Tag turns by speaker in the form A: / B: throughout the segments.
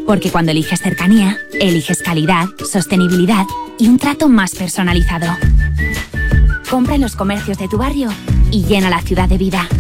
A: Porque cuando eliges cercanía, eliges calidad, sostenibilidad y un trato más personalizado. Compra en los comercios de tu barrio y llena la ciudad de vida.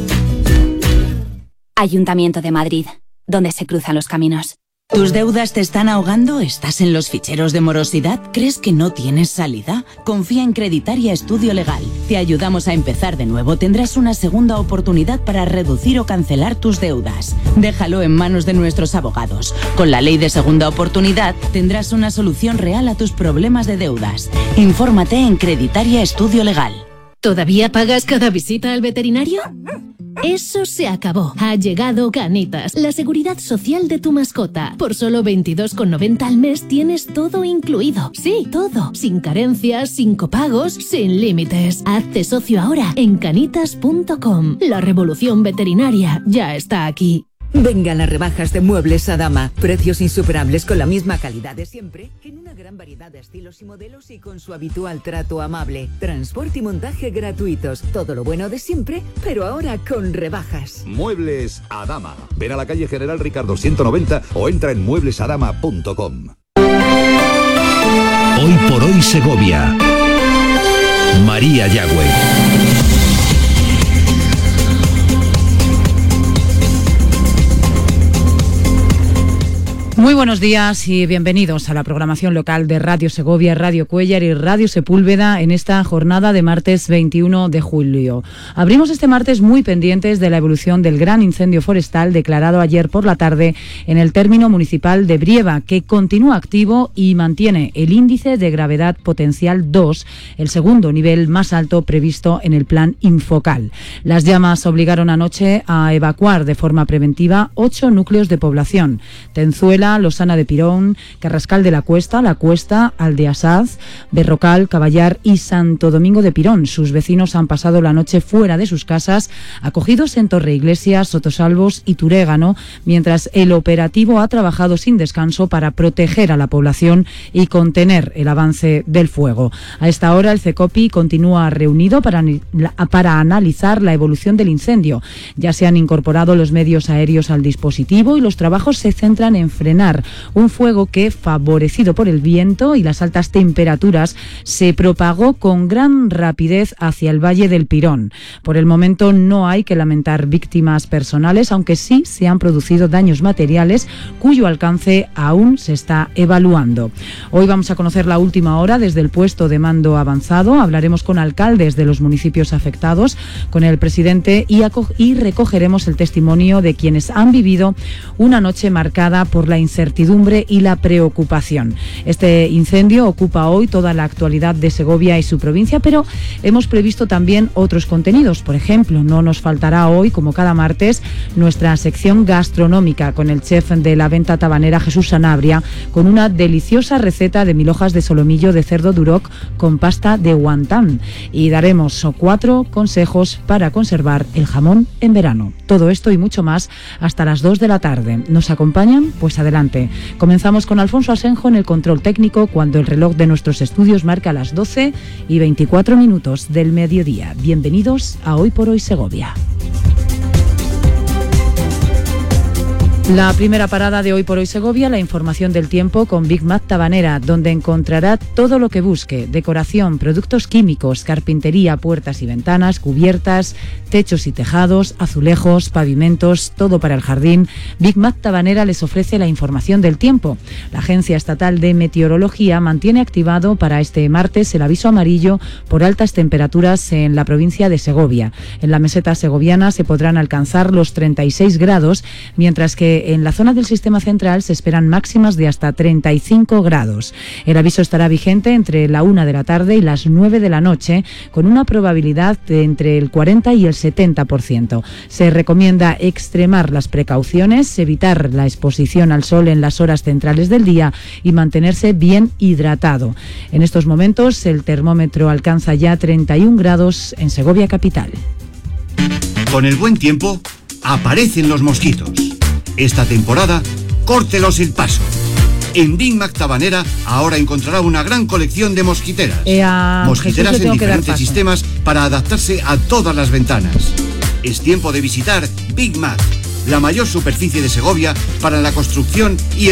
A: Ayuntamiento de Madrid, donde se cruzan los caminos.
B: ¿Tus deudas te están ahogando? ¿Estás en los ficheros de morosidad? ¿Crees que no tienes salida? Confía en Creditaria Estudio Legal. Te ayudamos a empezar de nuevo. Tendrás una segunda oportunidad para reducir o cancelar tus deudas. Déjalo en manos de nuestros abogados. Con la ley de segunda oportunidad tendrás una solución real a tus problemas de deudas. Infórmate en Creditaria Estudio Legal.
C: ¿Todavía pagas cada visita al veterinario? Eso se acabó. Ha llegado Canitas, la seguridad social de tu mascota. Por solo 22,90 al mes tienes todo incluido. Sí, todo. Sin carencias, sin copagos, sin límites. Hazte socio ahora en canitas.com. La revolución veterinaria ya está aquí.
D: Vengan las rebajas de Muebles Adama. Precios insuperables con la misma calidad de siempre, en una gran variedad de estilos y modelos y con su habitual trato amable. Transporte y montaje gratuitos. Todo lo bueno de siempre, pero ahora con rebajas.
E: Muebles Adama. Ven a la calle General Ricardo 190 o entra en mueblesadama.com.
F: Hoy por hoy Segovia. María Yagüe.
G: Muy buenos días y bienvenidos a la programación local de Radio Segovia, Radio Cuéllar y Radio Sepúlveda en esta jornada de martes 21 de julio. Abrimos este martes muy pendientes de la evolución del gran incendio forestal declarado ayer por la tarde en el término municipal de Brieva, que continúa activo y mantiene el índice de gravedad potencial 2, el segundo nivel más alto previsto en el plan Infocal. Las llamas obligaron anoche a evacuar de forma preventiva 8 núcleos de población: Tenzuela, Losana de Pirón, Carrascal de la Cuesta, Aldeasaz, Berrocal, Caballar y Santo Domingo de Pirón. Sus vecinos han pasado la noche fuera de sus casas, acogidos en Torreiglesias, Sotosalvos y Turégano, mientras el operativo ha trabajado sin descanso para proteger a la población y contener el avance del fuego. A esta hora el CECOPI continúa reunido para analizar la evolución del incendio. Ya se han incorporado los medios aéreos al dispositivo y los trabajos se centran en frenar un fuego que, favorecido por el viento y las altas temperaturas, se propagó con gran rapidez hacia el Valle del Pirón. Por el momento no hay que lamentar víctimas personales, aunque sí se han producido daños materiales cuyo alcance aún se está evaluando. Hoy vamos a conocer la última hora desde el puesto de mando avanzado. Hablaremos con alcaldes de los municipios afectados, con el presidente y recogeremos el testimonio de quienes han vivido una noche marcada por la incertidumbre y la preocupación. Este incendio ocupa hoy toda la actualidad de Segovia y su provincia, pero hemos previsto también otros contenidos. Por ejemplo, no nos faltará hoy, como cada martes, nuestra sección gastronómica con el chef de la venta tabanera Jesús Sanabria, con una deliciosa receta de 1000 hojas de solomillo de cerdo duroc con pasta de guantán. Y daremos 4 consejos para conservar el jamón en verano. Todo esto y mucho más hasta las 2 de la tarde. ¿Nos acompañan? Pues adelante. Comenzamos con Alfonso Asenjo en el control técnico cuando el reloj de nuestros estudios marca las 12:24 del mediodía. Bienvenidos a Hoy por Hoy Segovia. La primera parada de Hoy por Hoy Segovia, la información del tiempo con Big Mac Tabanera, donde encontrará todo lo que busque: decoración, productos químicos, carpintería, puertas y ventanas, cubiertas, techos y tejados, azulejos, pavimentos, todo para el jardín. Big Mac Tabanera les ofrece la información del tiempo. La Agencia Estatal de Meteorología mantiene activado para este martes el aviso amarillo por altas temperaturas en la provincia de Segovia. En la meseta segoviana se podrán alcanzar los 36 grados, mientras que en la zona del sistema central se esperan máximas de hasta 35 grados. El aviso estará vigente entre la 1 de la tarde y las 9 de la noche, con una probabilidad de entre el 40 y el 70%. Se recomienda extremar las precauciones, evitar la exposición al sol en las horas centrales del día y mantenerse bien hidratado. En estos momentos el termómetro alcanza ya 31 grados en Segovia capital.
H: Con el buen tiempo aparecen los mosquitos. Esta temporada, córtelos el paso. En Big Mac Tabanera ahora encontrará una gran colección de mosquiteras. Mosquiteras en diferentes sistemas para adaptarse a todas las ventanas. Es tiempo de visitar Big Mac, la mayor superficie de Segovia para la construcción y